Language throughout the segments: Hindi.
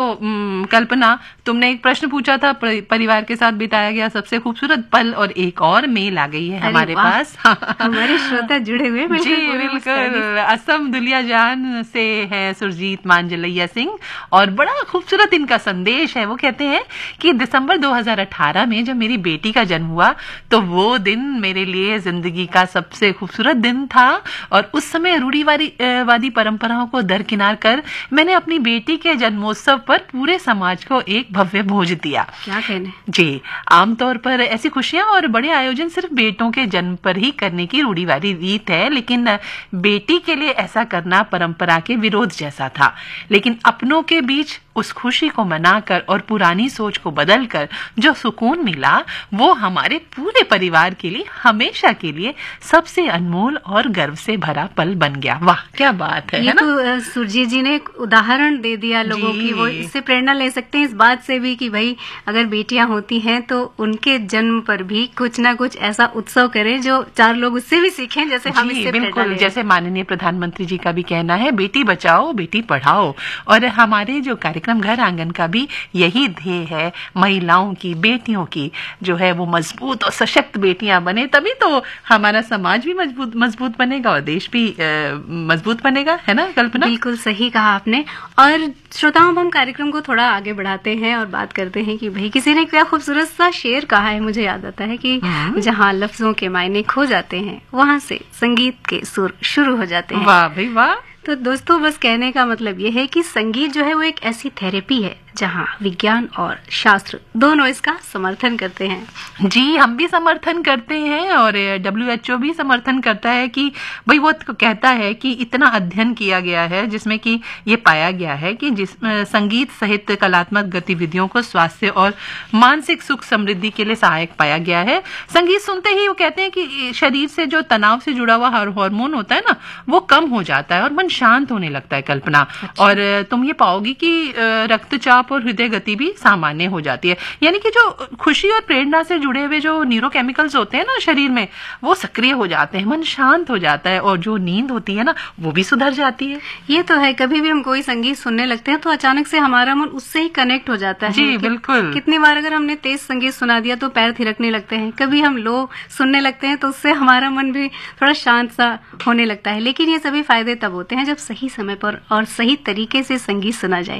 कल्पना, तुमने एक प्रश्न पूछा था, परिवार के साथ बिताया गया सबसे खूबसूरत पल, और एक और मेल आ गई है हमारे पास। हमारे श्रोता जुड़े हुए। जी बिल्कुल, असम दुलियाजान से है सुरजीत मांजलैया सिंह, और बड़ा खूबसूरत इनका संदेश है। वो कहते हैं कि दिसंबर 2018 में जब मेरी बेटी का जन्म हुआ तो वो दिन मेरे लिए जिंदगी का सबसे खूबसूरत दिन था, और उस समय रूढ़िवादी परंपराओं को दरकिनार कर मैंने अपनी बेटी के जन्मोत्सव पर पूरे समाज को एक भव्य भोज दिया। क्या कहने। जी, आमतौर पर ऐसी खुशियां और बड़े आयोजन सिर्फ बेटों के जन्म पर ही करने की रूढ़िवादी रीत है, लेकिन बेटी के लिए ऐसा करना परंपरा के विरोध जैसा था। लेकिन अपनों के बीच उस खुशी को मनाकर और पुरानी सोच को बदलकर जो सुकून मिला, वो हमारे पूरे परिवार के लिए हमेशा के लिए सबसे अनमोल और गर्व से भरा पल बन गया। वाह क्या बात है, ये ना? तो सुरजीत जी ने एक उदाहरण दे दिया लोगों की। वो इससे प्रेरणा ले सकते हैं इस बात से भी कि भाई अगर बेटियां होती हैं तो उनके जन्म पर भी कुछ ना कुछ ऐसा उत्सव करें जो 4 लोग उससे भी सीखें, जैसे हम इससे बिल्कुल, जैसे माननीय प्रधानमंत्री जी का भी कहना है, बेटी बचाओ बेटी पढ़ाओ। और हमारे जो कार्यक्रम घर आंगन का भी यही ध्येय है, महिलाओं की, बेटियों की जो है वो मजबूत और सशक्त बेटियां बने, तभी तो हमारा समाज भी मजबूत बनेगा और देश भी मजबूत बनेगा, है ना कल्पना? बिल्कुल सही कहा आपने। और श्रोताओं, हम कार्यक्रम को थोड़ा आगे बढ़ाते हैं और बात करते हैं कि भाई किसी ने क्या खूबसूरत सा शेर कहा है। मुझे याद आता है कि जहाँ लफ्जों के मायने खो जाते हैं वहाँ से संगीत के सुर शुरू हो जाते हैं। वाह भाई वाह। तो दोस्तों, बस कहने का मतलब ये है कि संगीत जो है वो एक ऐसी थेरेपी है जहाँ विज्ञान और शास्त्र दोनों इसका समर्थन करते हैं। जी, हम भी समर्थन करते हैं और WHO भी समर्थन करता है कि भाई वो तो कहता है कि इतना अध्ययन किया गया है जिसमें कि ये पाया गया है कि संगीत सहित कलात्मक गतिविधियों को स्वास्थ्य और मानसिक सुख समृद्धि के लिए सहायक पाया गया है। संगीत सुनते ही वो कहते हैं कि शरीर से जो तनाव से जुड़ा हुआ हार्मोन होता है ना, वो कम हो जाता है और मन शांत होने लगता है कल्पना। अच्छा। और तुम ये पाओगी कि रक्तचाप और हृदय गति भी सामान्य हो जाती है, यानी कि जो खुशी और प्रेरणा से जुड़े हुए जो न्यूरोकेमिकल्स होते हैं ना शरीर में, वो सक्रिय हो जाते हैं, मन शांत हो जाता है, और जो नींद होती है ना वो भी सुधर जाती है। ये तो है, कभी भी हम कोई संगीत सुनने लगते हैं तो अचानक से हमारा मन उससे ही कनेक्ट हो जाता है। जी बिल्कुल। कितनी बार अगर हमने तेज संगीत सुना दिया तो पैर थिरकने लगते हैं, कभी हम लो सुनने लगते हैं तो उससे हमारा मन भी थोड़ा शांत सा होने लगता है। लेकिन ये सभी फायदे तब होते हैं जब सही समय पर और सही तरीके से संगीत सुना जाए।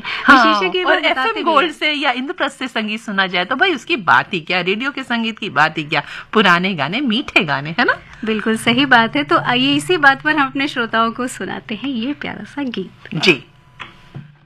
और FM गोल्ड से या इंद्रप्रस्थ से संगीत सुना जाए तो भाई उसकी बात ही क्या, रेडियो के संगीत की बात ही क्या, पुराने गाने, मीठे गाने, है ना? बिल्कुल सही बात है। तो आइए इसी बात पर हम अपने श्रोताओं को सुनाते हैं ये प्यारा सा गीत। जी।